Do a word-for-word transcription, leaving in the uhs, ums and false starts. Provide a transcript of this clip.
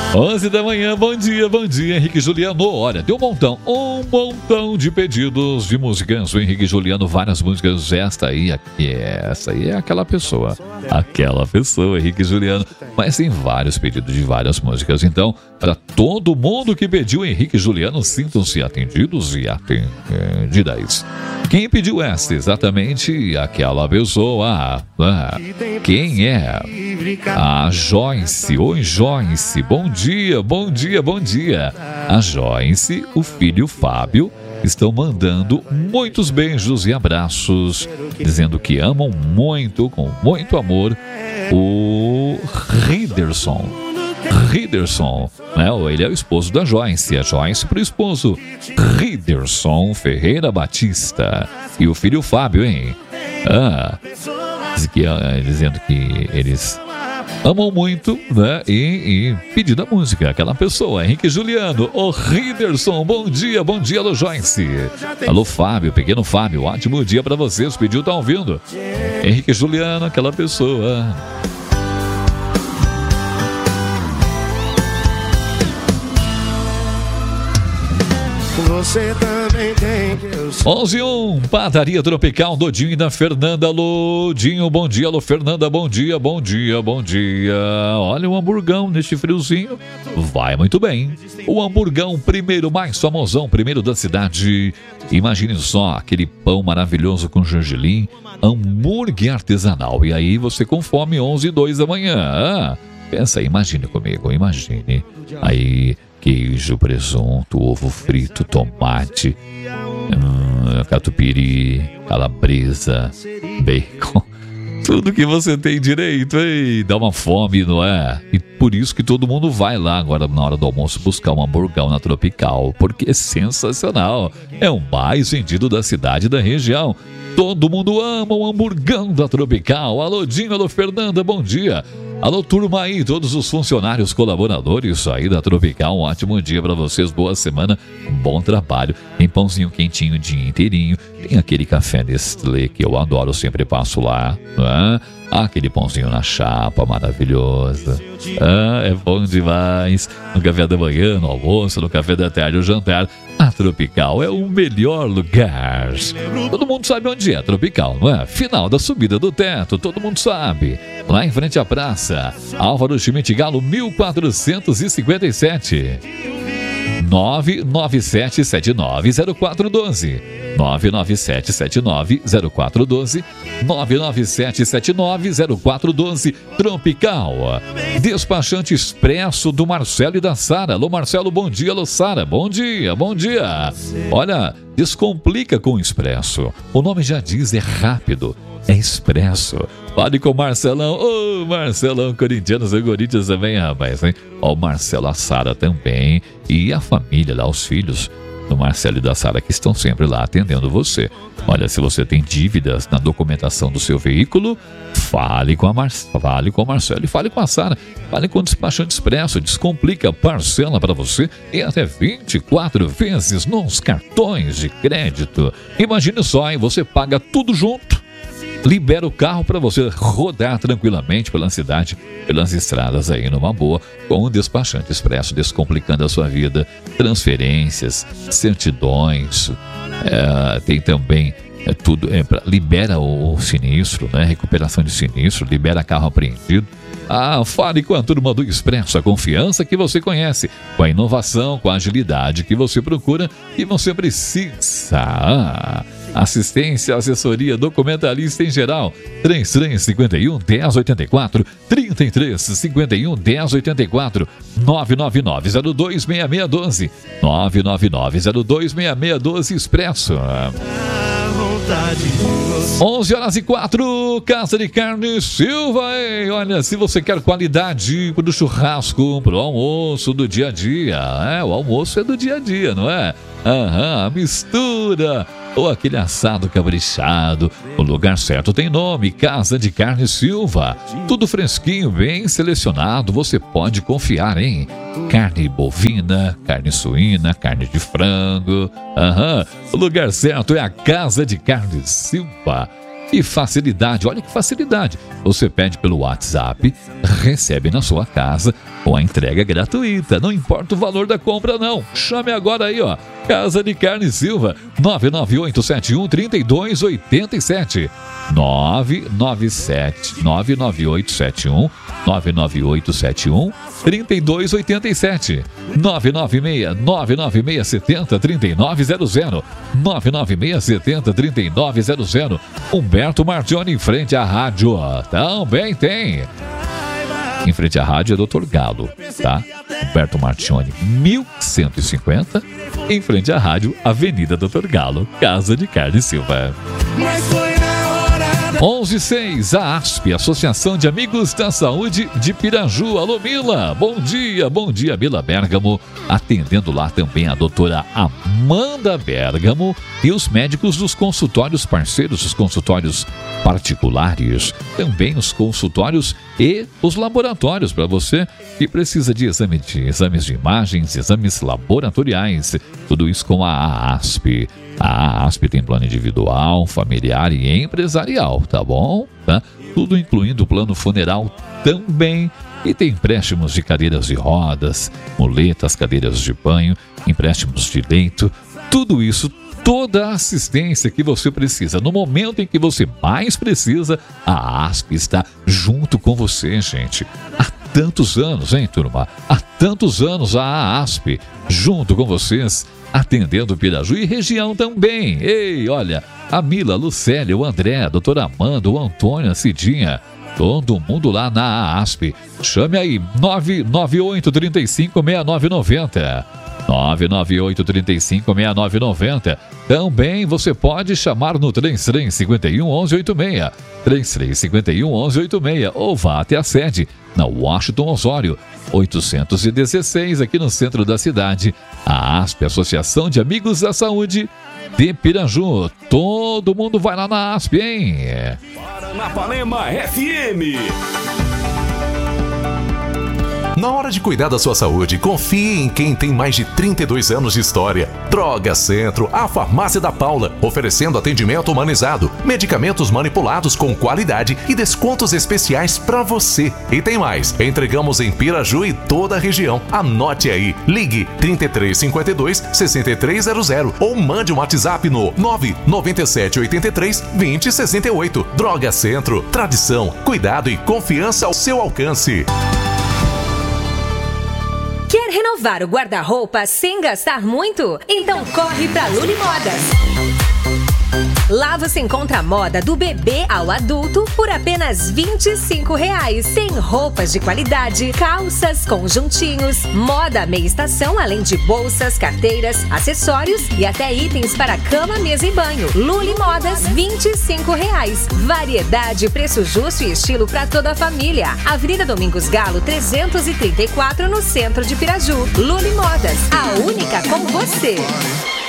onze da manhã, bom dia, bom dia, Henrique e Juliano. Olha, deu um montão, um montão de pedidos de músicas. O Henrique e Juliano, várias músicas. Esta aí, aqui, essa aí é aquela pessoa. Aquela pessoa, Henrique e Juliano. Mas tem vários pedidos de várias músicas. Então, para todo mundo que pediu Henrique e Juliano, sintam-se atendidos e atendidas. Quem pediu esta? Exatamente aquela pessoa. Ah, quem é? A Joyce. Oi, Joyce. Bom dia, bom dia, bom dia. A Joyce, o filho Fábio, estão mandando muitos beijos e abraços, dizendo que amam muito, com muito amor, o Riderson. Riderson, né? Ele é o esposo da Joyce, a Joyce para o esposo Riderson Ferreira Batista. E o filho Fábio, hein? Ah, diz que, ah, dizendo que eles amam muito, né? E, e pedindo a música, aquela pessoa, Henrique e Juliano, o Riderson, bom dia, bom dia, alô Joyce. Alô Fábio, pequeno Fábio, ótimo dia para vocês, pediu, tá ouvindo? Henrique e Juliano, aquela pessoa. Você também tem que eu sou. onze e um, Padaria Tropical do Dinho e da Fernanda. Alô, Dinho, bom dia. Alô, Fernanda, bom dia, bom dia, bom dia. Olha o hamburgão neste friozinho. Vai muito bem. O hamburgão primeiro, mais famosão, primeiro da cidade. Imagine só, aquele pão maravilhoso com gergelim, hambúrguer artesanal. E aí você com fome, onze e dois da manhã. Ah, pensa aí, imagine comigo, imagine. Aí... queijo, presunto, ovo frito, tomate, hum, catupiry, calabresa, bacon. Tudo que você tem direito, hein? Dá uma fome, não é? E por isso que todo mundo vai lá agora na hora do almoço buscar um hamburgão na Tropical, porque é sensacional. É o mais vendido da cidade e da região. Todo mundo ama o hamburgão da Tropical. Alô, Dinho, alô, Fernanda, bom dia. Alô, turma aí, todos os funcionários colaboradores aí da Tropical, um ótimo dia para vocês, boa semana, bom trabalho. Tem pãozinho quentinho o dia inteirinho, tem aquele café Nestlé que eu adoro, sempre passo lá, né? Aquele pãozinho na chapa, maravilhoso. Ah, é bom demais. No café da manhã, no almoço, no café da tarde, no jantar. A Tropical é o melhor lugar. Todo mundo sabe onde é Tropical, não é? Final da subida do teto, todo mundo sabe. Lá em frente à praça, Álvaro Schmidt Galo, mil quatrocentos e cinquenta e sete. nove nove sete sete nove zero quatro um dois. nove nove sete sete nove zero quatro um dois. nove nove sete sete nove zero quatro um dois. Tropical. Despachante Expresso do Marcelo e da Sara. Alô, Marcelo, bom dia. Alô, Sara, bom dia, bom dia. Olha, descomplica com o Expresso. O nome já diz, é rápido. É Expresso. Fale com o Marcelão. Ô, oh, Marcelão, corintianos e Corinthians também, rapaz, hein? Ó, o Marcelo, a Sara também. E a família lá, os filhos do Marcelo e da Sara, que estão sempre lá atendendo você. Olha, se você tem dívidas na documentação do seu veículo, fale com a Mar... fale com o Marcelo e fale com a Sara. Fale com o Despachante Expresso. Descomplica, parcela para você em até vinte e quatro vezes nos cartões de crédito. Imagine só, hein? Você paga tudo junto. Libera o carro para você rodar tranquilamente pela cidade, pelas estradas aí numa boa, com o Despachante Expresso, descomplicando a sua vida. Transferências, certidões, é, tem também é, tudo, é, pra, libera o, o sinistro, né? Recuperação de sinistro, libera carro apreendido. Ah, fale com a turma do Expresso, a confiança que você conhece, com a inovação, com a agilidade que você procura e você precisa. Ah, assistência, assessoria, documentalista em geral. trinta e três, cinquenta e um, dez, oitenta e quatro. trinta e três, cinquenta e um, dez, oitenta e quatro. nove nove nove zero dois seis seis um dois. nove nove nove zero dois seis seis um dois Expresso. onze horas e quatro, Casa de Carne Silva, hein? Olha, se você quer qualidade pro churrasco, pro almoço do dia a dia, é, o almoço é do dia a dia, não é? Aham, a mistura ou aquele assado caprichado, o lugar certo tem nome, Casa de Carne Silva. Tudo fresquinho, bem selecionado, você pode confiar em carne bovina, carne suína, carne de frango. Aham, o lugar certo é a Casa de Carne Silva. e facilidade. Olha que facilidade. Você pede pelo WhatsApp, recebe na sua casa com a entrega gratuita. Não importa o valor da compra, não. Chame agora aí, ó. Casa de Carne Silva, nove nove oito sete um, três dois oito sete. nove nove sete nove nove oito sete um nove nove oito sete um três dois oito sete nove nove seis nove nove seis sete zero três nove zero zero nove nove seis sete zero três nove zero zero. Humberto Martione em frente à rádio. Também tem. Em frente à rádio é doutor Galo, tá? Humberto Martione, mil cento e cinquenta. Em frente à rádio, Avenida doutor Galo, Casa de Carne Silva. onze e seis, a ASP, Associação de Amigos da Saúde de Piraju. Alô, Mila, bom dia, bom dia, Mila Bergamo. Atendendo lá também a doutora Amanda Bergamo e os médicos dos consultórios parceiros, os consultórios particulares, também os consultórios e os laboratórios para você que precisa de, exame de exames de imagens, exames laboratoriais, tudo isso com a ASP. A ASP tem plano individual, familiar e empresarial, tá bom? Tá? Tudo incluindo o plano funeral também. E tem empréstimos de cadeiras de rodas, muletas, cadeiras de banho, empréstimos de leito, tudo isso, toda a assistência que você precisa. No momento em que você mais precisa, a ASP está junto com você, gente. Há tantos anos, hein, turma? Há tantos anos a ASP junto com vocês, atendendo Piraju e região também. Ei, olha, a Mila, a Lucélia, o André, a doutora Amanda, o Antônio, a Cidinha, todo mundo lá na ASP. Chame aí, nove nove oito três cinco seis nove nove zero. nove nove oito três cinco seis nove nove zero. Também você pode chamar no três três cinco um, um um oito seis. três três cinco um, um um oito seis. Ou vá até a sede, na Washington Osório, oitocentos e dezesseis, aqui no centro da cidade. A ASP, Associação de Amigos da Saúde de Piraju. Todo mundo vai lá na ASP, hein? Paranapanema F M. Na hora de cuidar da sua saúde, confie em quem tem mais de trinta e dois anos de história. Droga Centro, a farmácia da Paula, oferecendo atendimento humanizado, medicamentos manipulados com qualidade e descontos especiais para você. E tem mais, entregamos em Piraju e toda a região. Anote aí, ligue trinta e três cinquenta e dois, sessenta e três zero zero ou mande um WhatsApp no nove nove sete oito três, vinte sessenta e oito. Droga Centro, tradição, cuidado e confiança ao seu alcance. Quer renovar o guarda-roupa sem gastar muito? Então corre pra Luli Modas. Lá você encontra a moda do bebê ao adulto por apenas vinte e cinco reais. Tem roupas de qualidade, calças, conjuntinhos, moda meia estação, além de bolsas, carteiras, acessórios e até itens para cama, mesa e banho. Luli Modas, vinte e cinco reais. Variedade, preço justo e estilo para toda a família. Avenida Domingos Galo, trezentos e trinta e quatro, no centro de Piraju. Luli Modas, a única com você.